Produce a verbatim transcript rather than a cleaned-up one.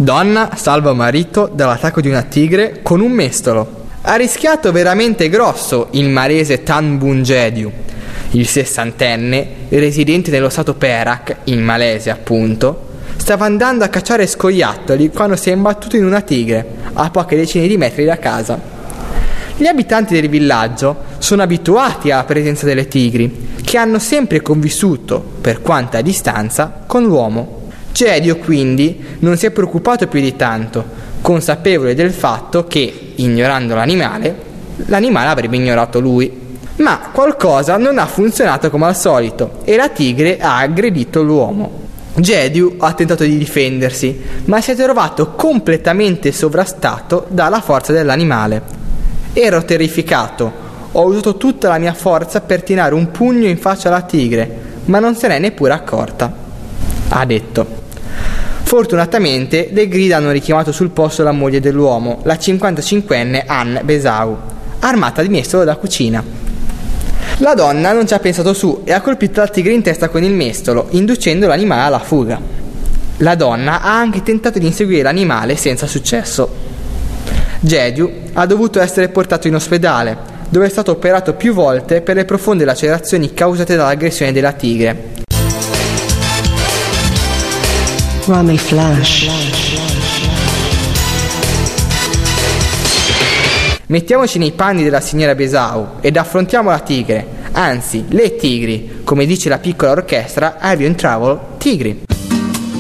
Donna salva marito dall'attacco di una tigre con un mestolo. Ha rischiato veramente grosso il malese Tan Boon Gediu. Il sessantenne, residente nello stato Perak, in Malesia appunto, stava andando a cacciare scoiattoli quando si è imbattuto in una tigre, a poche decine di metri da casa. Gli abitanti del villaggio sono abituati alla presenza delle tigri, che hanno sempre convissuto, per quanta distanza, con l'uomo. Gediu quindi non si è preoccupato più di tanto, consapevole del fatto che, ignorando l'animale, l'animale avrebbe ignorato lui. Ma qualcosa non ha funzionato come al solito e la tigre ha aggredito l'uomo. Gediu ha tentato di difendersi, ma si è trovato completamente sovrastato dalla forza dell'animale. Ero terrificato, ho usato tutta la mia forza per tirare un pugno in faccia alla tigre, ma non se n'è neppure accorta, ha detto. Fortunatamente le grida hanno richiamato sul posto la moglie dell'uomo, la cinquantacinquenne Anne Besau, armata di mestolo da cucina. La donna non ci ha pensato su e ha colpito la tigre in testa con il mestolo, inducendo l'animale alla fuga. La donna ha anche tentato di inseguire l'animale senza successo. Gediu ha dovuto essere portato in ospedale, dove è stato operato più volte per le profonde lacerazioni causate dall'aggressione della tigre. Rummy Flash. Mettiamoci nei panni della signora Besau ed affrontiamo la tigre, anzi le tigri, come dice la piccola orchestra Have You in Trouble, Tigri.